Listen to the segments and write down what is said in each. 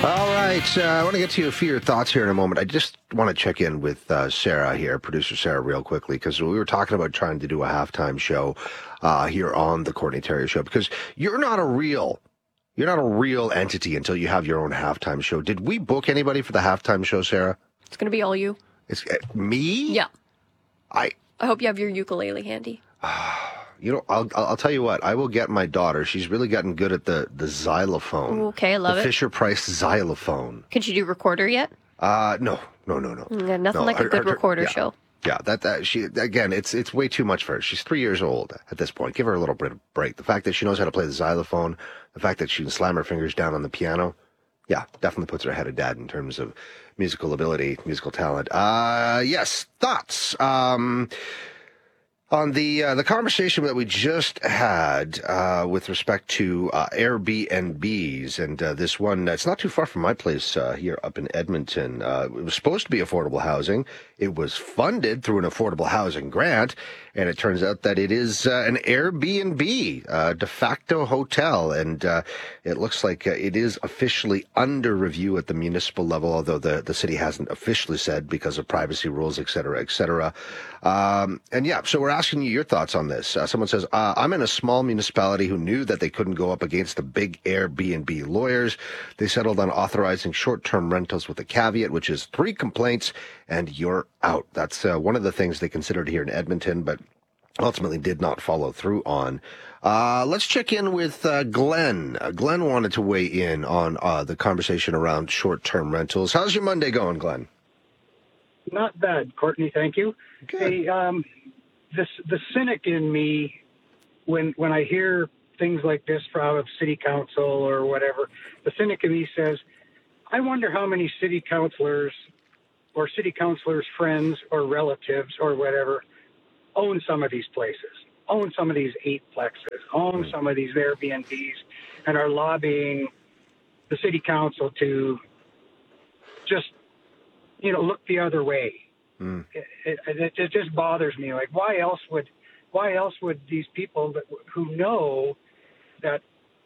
All right, I want to get to a few of your thoughts here in a moment. I just want to check in with Sarah here, producer Sarah, real quickly, because we were talking about trying to do a halftime show here on the Courtney Terry Show, because you're not a real entity until you have your own halftime show. Did we book anybody for the halftime show, Sarah? It's going to be all you. It's me? Yeah. I hope you have your ukulele handy. I'll tell you what. I will get my daughter. She's really gotten good at the xylophone. Okay, I love it. The Fisher-Price xylophone. Can she do recorder yet? No. Nothing like a good recorder show. Yeah, she again. It's way too much for her. She's 3 years old at this point. Give her a little bit of break. The fact that she knows how to play the xylophone, the fact that she can slam her fingers down on the piano, yeah, definitely puts her ahead of dad in terms of musical ability, musical talent. Yes, thoughts. On the conversation that we just had with respect to Airbnbs, and this one, it's not too far from my place here up in Edmonton. It was supposed to be affordable housing. It was funded through an affordable housing grant, and it turns out that it is an Airbnb, de facto hotel, and it looks like it is officially under review at the municipal level, although the city hasn't officially said because of privacy rules, et cetera, et cetera. And yeah, so we're asking you your thoughts on this. Someone says, I'm in a small municipality who knew that they couldn't go up against the big Airbnb lawyers. They settled on authorizing short-term rentals with a caveat, which is 3 complaints and you're out. That's one of the things they considered here in Edmonton, but ultimately did not follow through on. Let's check in with Glenn. Glenn wanted to weigh in on the conversation around short-term rentals. How's your Monday going, Glenn? Not bad, Courtney. Thank you. Good. Hey, the cynic in me, when I hear things like this from city council or whatever, the cynic in me says, I wonder how many city councilors or city councilors' friends or relatives or whatever own some of these places, own some of these 8-plexes, own some of these Airbnbs, and are lobbying the city council to just, look the other way. It just bothers me. Like, why else would these people who know that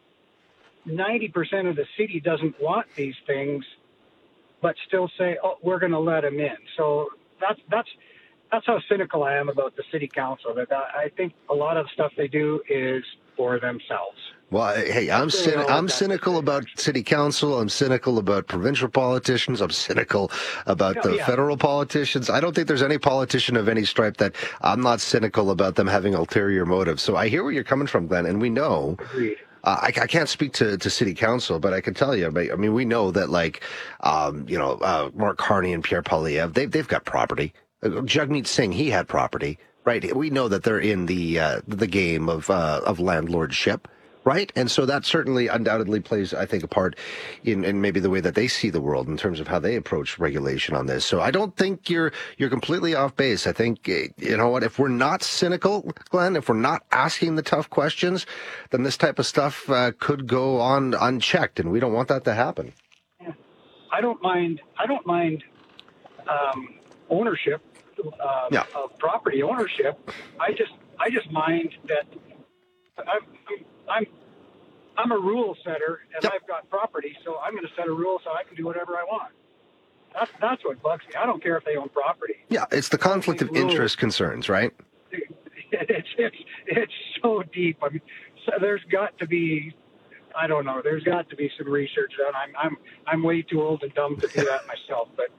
90% of the city doesn't want these things, but still say, "Oh, we're going to let them in"? So that's how cynical I am about the city council. That I think a lot of the stuff they do is for themselves. Well, hey, I'm cynical about city council. I'm cynical about provincial politicians. I'm cynical about the federal politicians. I don't think there's any politician of any stripe that I'm not cynical about them having ulterior motives. So I hear where you're coming from, Glenn, and we know. Agreed. I can't speak to city council, but I can tell you. I mean, we know that, like, Mark Carney and Pierre Poilievre, they've got property. Jagmeet Singh, he had property, right? We know that they're in the game of landlordship. Right. And so that certainly undoubtedly plays, I think, a part in maybe the way that they see the world in terms of how they approach regulation on this. So I don't think you're completely off base. I think, you know what, if we're not cynical, Glenn, if we're not asking the tough questions, then this type of stuff could go on unchecked. And we don't want that to happen. Yeah. I don't mind ownership, of property ownership. I just mind that I'm a rule setter, and I've got property, so I'm going to set a rule so I can do whatever I want. That's what bugs me. I don't care if they own property. Yeah, it's the conflict of interest concerns, right? It's so deep. I mean, so there's got to be, I don't know. There's got to be some research done. I'm way too old and dumb to do that myself, but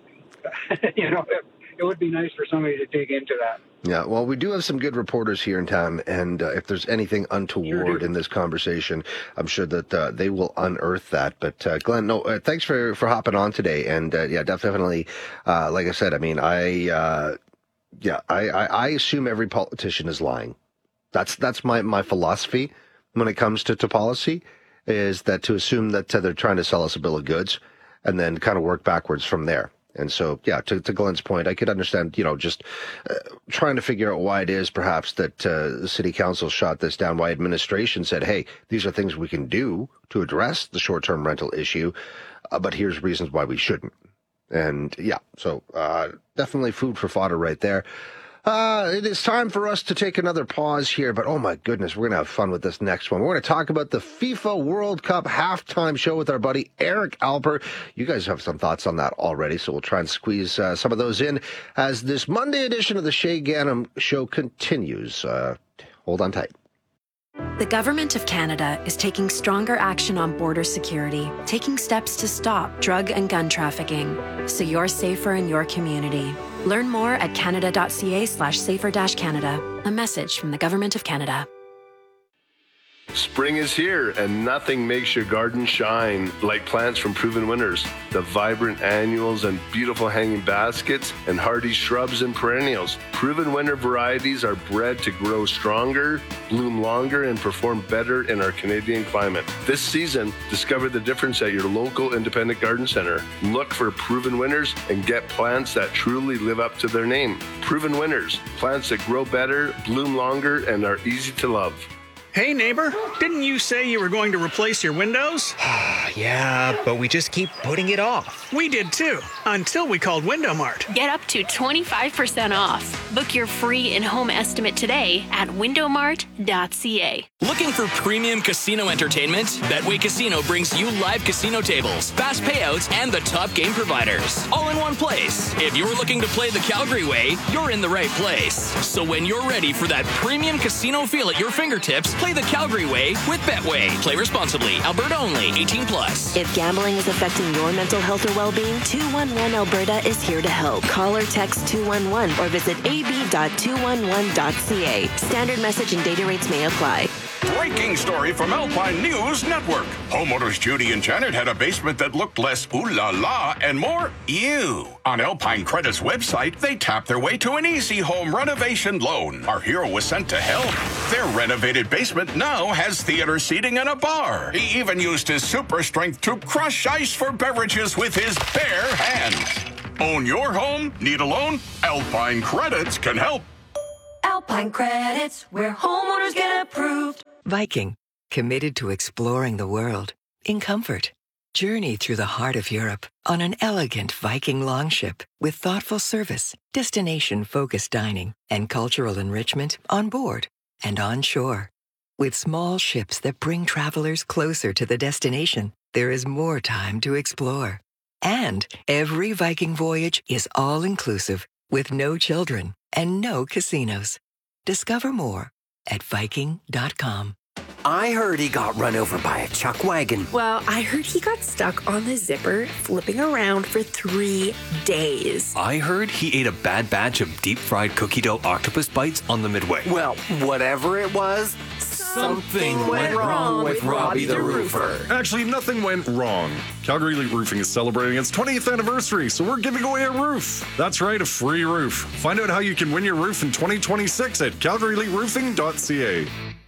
it would be nice for somebody to dig into that. Yeah, well, we do have some good reporters here in town, and if there's anything untoward in this conversation, I'm sure that they will unearth that. But Glenn, thanks for hopping on today, and definitely, like I said, I mean, I assume every politician is lying. That's my philosophy when it comes to policy, is that to assume that they're trying to sell us a bill of goods, and then kind of work backwards from there. And so, yeah, to Glenn's point, I could understand, just trying to figure out why it is perhaps that the city council shot this down, why administration said, hey, these are things we can do to address the short-term rental issue, but here's reasons why we shouldn't. And, yeah, so definitely food for fodder right there. It is time for us to take another pause here, but oh my goodness, we're going to have fun with this next one. We're going to talk about the FIFA World Cup halftime show with our buddy Eric Alper. You guys have some thoughts on that already, so we'll try and squeeze some of those in as this Monday edition of the Shay Gannam Show continues. Hold on tight. The Government of Canada is taking stronger action on border security, taking steps to stop drug and gun trafficking, so you're safer in your community. Learn more at canada.ca/safer-canada. A message from the Government of Canada. Spring is here, and nothing makes your garden shine like plants from Proven Winners. The vibrant annuals and beautiful hanging baskets and hardy shrubs and perennials. Proven Winner varieties are bred to grow stronger, bloom longer, and perform better in our Canadian climate. This season, discover the difference at your local independent garden center. Look for Proven Winners and get plants that truly live up to their name. Proven Winners, plants that grow better, bloom longer, and are easy to love. Hey neighbor, didn't you say you were going to replace your windows? Yeah, but we just keep putting it off. We did too, until we called Window Mart. Get up to 25% off. Book your free in-home estimate today at windowmart.ca. Looking for premium casino entertainment? Betway Casino brings you live casino tables, fast payouts, and the top game providers, all in one place. If you're looking to play the Calgary way, you're in the right place. So when you're ready for that premium casino feel at your fingertips, play the Calgary way with Betway. Play responsibly. Alberta only. 18+. If gambling is affecting your mental health or well-being, 211 Alberta is here to help. Call or text 211 or visit ab.211.ca. Standard message and data rates may apply. Breaking story from Alpine News Network. Homeowners Judy and Janet had a basement that looked less ooh la la and more ew. On Alpine Credit's website, they tapped their way to an easy home renovation loan. Our hero was sent to help. Their renovated basement now has theater seating and a bar. He even used his super strength to crush ice for beverages with his bare hands. Own your home? Need a loan? Alpine Credits can help. Alpine Credits, where homeowners get approved. Viking, committed to exploring the world in comfort. Journey through the heart of Europe on an elegant Viking longship with thoughtful service, destination-focused dining, and cultural enrichment on board and on shore. With small ships that bring travelers closer to the destination, there is more time to explore. And every Viking voyage is all-inclusive with no children and no casinos. Discover more at Viking.com. I heard he got run over by a chuck wagon. Well, I heard he got stuck on the zipper, flipping around for 3 days. I heard he ate a bad batch of deep-fried cookie dough octopus bites on the Midway. Well, whatever it was, something went wrong with Robbie the Roofer. Actually, nothing went wrong. Calgary Elite Roofing is celebrating its 20th anniversary, so we're giving away a roof. That's right, a free roof. Find out how you can win your roof in 2026 at calgaryeliteroofing.ca.